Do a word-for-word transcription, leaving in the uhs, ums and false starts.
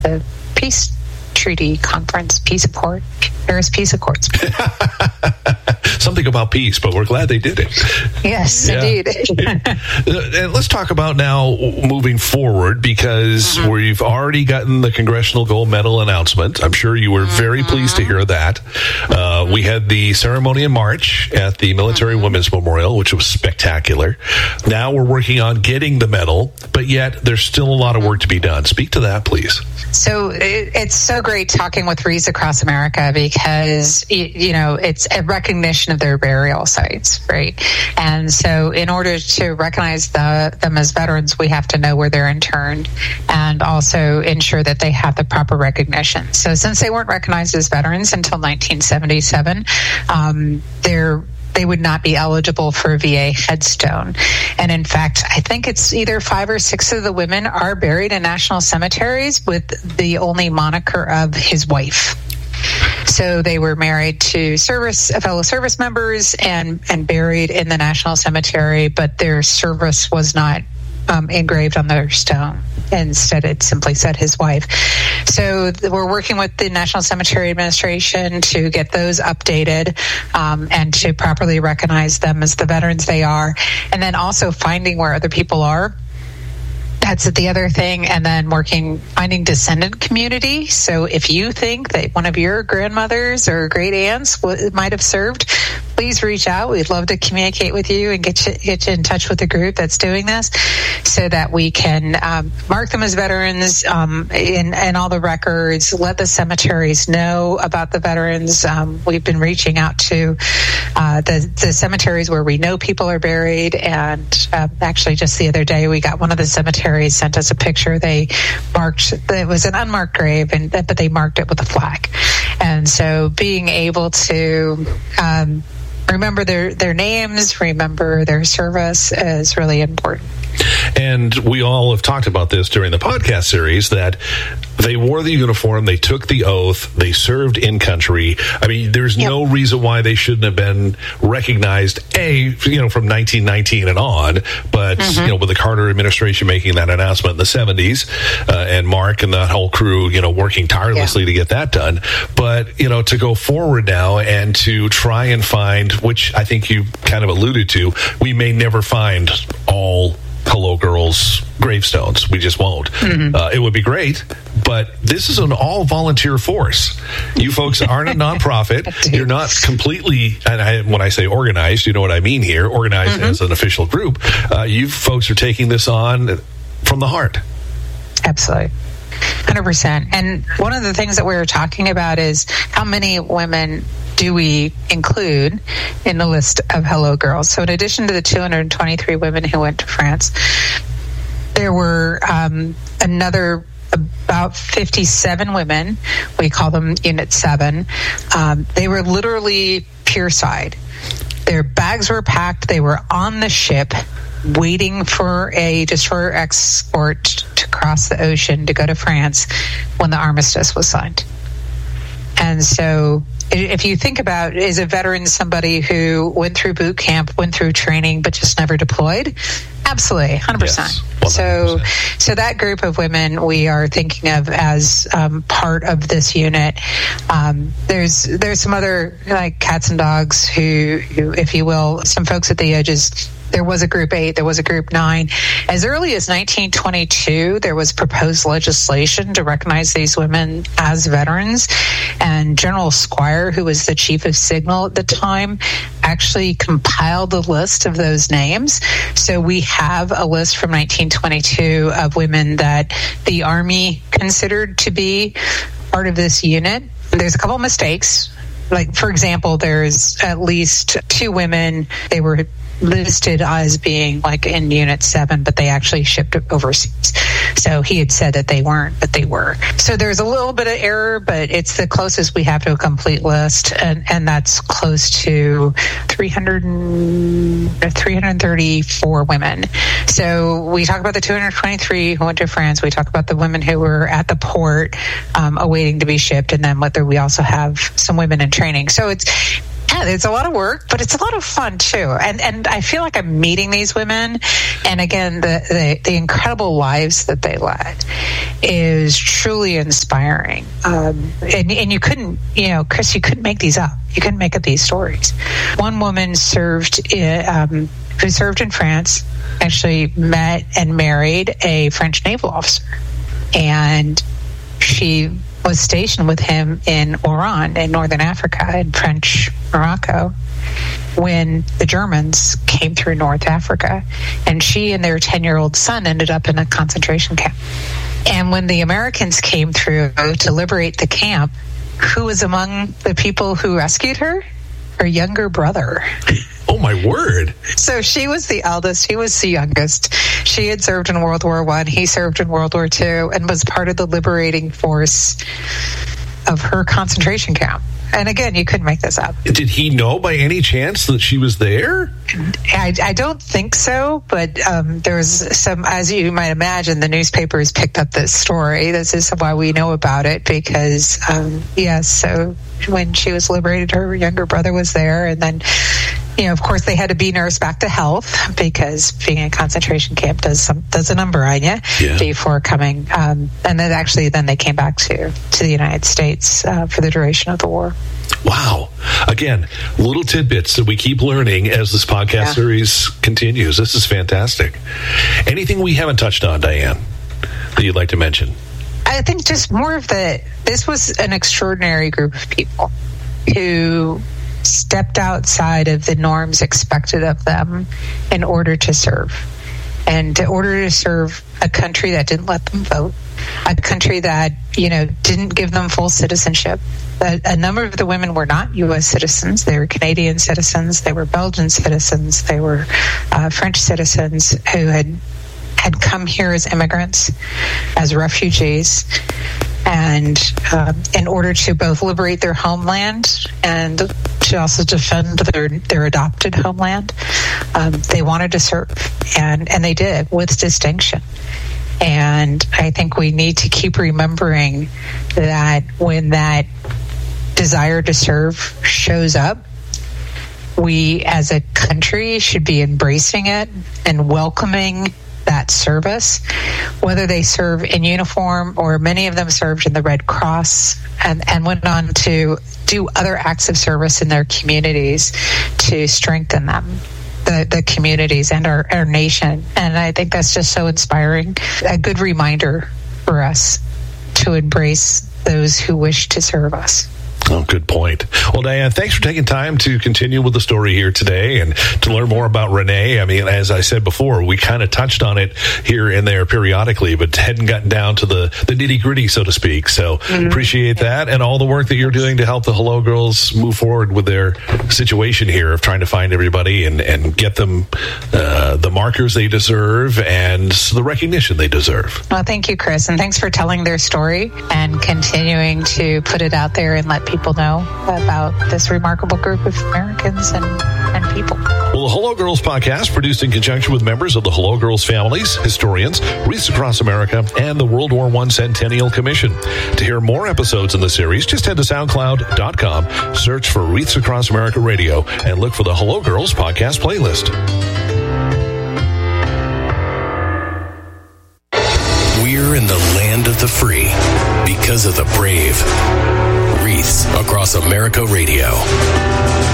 the peace treaty conference, peace accord, Paris Peace Accords. Something about peace, but we're glad they did it. Yes, yeah. Indeed. And let's talk about now moving forward, because mm-hmm. we've already gotten the Congressional Gold Medal announcement. I'm sure you were very mm-hmm. pleased to hear that. Uh, we had the ceremony in March at the Military mm-hmm. Women's Memorial, which was spectacular. Now we're working on getting the medal, but yet there's still a lot of work to be done. Speak to that, please. So it, it's so great talking with Wreaths Across America, because, you know, it's a recognition of their burial sites, right? And so in order to recognize the, them as veterans, we have to know where they're interned and also ensure that they have the proper recognition. So since they weren't recognized as veterans until nineteen seventy-seven, um, they're they would not be eligible for a V A headstone. And in fact, I think it's either five or six of the women are buried in national cemeteries with the only moniker of his wife. So they were married to service fellow service members and, and buried in the national cemetery, but their service was not um, engraved on their stone. Instead, it simply said his wife. So we're working with the National Cemetery Administration to get those updated um, and to properly recognize them as the veterans they are. And then also finding where other people are. That's the other thing. And then working, finding descendant community. So if you think that one of your grandmothers or great aunts w- might have served, please reach out. We'd love to communicate with you and get you, get you in touch with the group that's doing this, so that we can um, mark them as veterans um, in, in all the records, let the cemeteries know about the veterans. Um, we've been reaching out to uh, the, the cemeteries where we know people are buried. And uh, actually just the other day, we got one of the cemeteries sent us a picture. They marked, it was an unmarked grave, and but they marked it with a flag. And so being able to um, remember their, their names, remember their service is really important. And we all have talked about this during the podcast series, that they wore the uniform, they took the oath, they served in country. I mean, there's yep. no reason why they shouldn't have been recognized, A, you know, from nineteen nineteen and on, but, mm-hmm. you know, with the Carter administration making that announcement in the seventies, uh, and Mark and that whole crew, you know, working tirelessly yeah. to get that done. But, you know, to go forward now and to try and find, which I think you kind of alluded to, we may never find all Hello Girls gravestones. We just won't. Mm-hmm. Uh, it would be great, but this is an all-volunteer force. You folks aren't a nonprofit. You're not completely, and I, when I say organized, you know what I mean here, organized mm-hmm. as an official group. Uh, you folks are taking this on from the heart. Absolutely. one hundred percent. And one of the things that we were talking about is how many women do we include in the list of Hello Girls. So in addition to the two hundred twenty-three women who went to France, there were um, another about fifty-seven women. We call them Unit seven. Um, they were literally pierside. Their bags were packed. They were on the ship waiting for a destroyer escort to cross the ocean to go to France when the armistice was signed. And so if you think about, is a veteran somebody who went through boot camp, went through training, but just never deployed? Absolutely, one hundred percent. Yes, so, so that group of women we are thinking of as um, part of this unit. Um, there's there's some other like cats and dogs who, who, if you will, some folks at the edges. There was a group eight, there was a group nine. As early as nineteen twenty-two, there was proposed legislation to recognize these women as veterans. And General Squire, who was the chief of signal at the time, actually compiled the list of those names. So we have a list from nineteen twenty-two of women that the Army considered to be part of this unit. There's a couple of mistakes. Like, for example, there's at least two women, they were listed as being like in Unit seven, but they actually shipped overseas. So he had said that they weren't, but they were. So there's a little bit of error, but it's the closest we have to a complete list, and, and that's close to three hundred, three hundred thirty-four women. So we talk about the two hundred twenty-three who went to France. We talk about the women who were at the port um, awaiting to be shipped, and then whether we also have some women in training. So it's Yeah, it's a lot of work, but it's a lot of fun too. And and I feel like I'm meeting these women, and again, the the, the incredible lives that they led is truly inspiring. Um, and and you couldn't, you know, Chris, you couldn't make these up. You couldn't make up these stories. One woman served in, um, who served in France actually met and married a French naval officer, and she was stationed with him in Oran in northern Africa in French Morocco when the Germans came through North Africa, and she and their ten-year-old son ended up in a concentration camp. And when the Americans came through to liberate the camp, who was among the people who rescued her? Her younger brother. Oh, my word. So she was the eldest. He was the youngest. She had served in World War One. He served in World War Two and was part of the liberating force of her concentration camp. And again, you couldn't make this up. Did he know by any chance that she was there? I, I don't think so, but um, there was some, as you might imagine, the newspapers picked up this story. This is why we know about it, because, um, yes, so when she was liberated, her younger brother was there. And then, you know, of course, they had to be nursed back to health, because being in a concentration camp does some does a number on you yeah. before coming. Um, and then actually, then they came back to, to the United States uh, for the duration of the war. Wow. Again, little tidbits that we keep learning as this podcast yeah. series continues. This is fantastic. Anything we haven't touched on, Diane, that you'd like to mention? I think just more of the, this was an extraordinary group of people who stepped outside of the norms expected of them in order to serve. And in order to serve a country that didn't let them vote, a country that, you know, didn't give them full citizenship. A, a number of the women were not U S citizens. They were Canadian citizens. They were Belgian citizens. They were uh, French citizens who had had come here as immigrants, as refugees, and um, in order to both liberate their homeland and to also defend their, their adopted homeland, um, they wanted to serve, and, and they did with distinction. And I think we need to keep remembering that when that desire to serve shows up, we as a country should be embracing it and welcoming that service, whether they serve in uniform or many of them served in the Red Cross and, and went on to do other acts of service in their communities to strengthen them. The, the communities and our, our nation. And I think that's just so inspiring. A good reminder for us to embrace those who wish to serve us. Oh, good point. Well, Diane, thanks for taking time to continue with the story here today and to learn more about Renee. I mean, as I said before, we kind of touched on it here and there periodically, but hadn't gotten down to the, the nitty gritty, so to speak. So mm-hmm. appreciate that and all the work that you're doing to help the Hello Girls move forward with their situation here of trying to find everybody and, and get them uh, the markers they deserve and the recognition they deserve. Well, thank you, Chris. And thanks for telling their story and continuing to put it out there and let people know about this remarkable group of Americans and, and people. Well, the Hello Girls podcast, produced in conjunction with members of the Hello Girls families, historians, Wreaths Across America, and the World War One Centennial Commission. To hear more episodes in the series, just head to soundcloud dot com, search for Wreaths Across America Radio, and look for the Hello Girls podcast playlist. We're in the land of the free because of the brave. Wreaths Across America Radio.